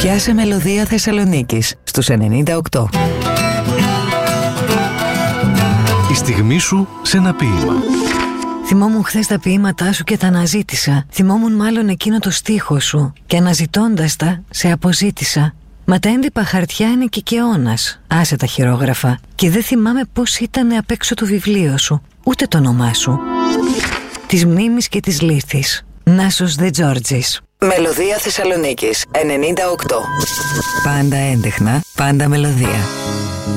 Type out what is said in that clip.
Πιάσε μελωδία Θεσσαλονίκης στους 98. Η στιγμή σου σε ένα ποίημα. Θυμόμουν χθες τα ποίηματά σου και τα αναζήτησα. Θυμόμουν μάλλον εκείνο το στίχο σου και αναζητώντας τα σε αποζήτησα. Μα τα έντυπα χαρτιά είναι κικαιώνας. Άσε τα χειρόγραφα. Και δεν θυμάμαι πώς ήταν απ' έξω το βιβλίο σου, ούτε το όνομά σου. Της μνήμης και της λύθης. Νάσος Δε Τζόρτζης. Μελωδία Θεσσαλονίκης 98. Πάντα έντεχνα, πάντα μελωδία.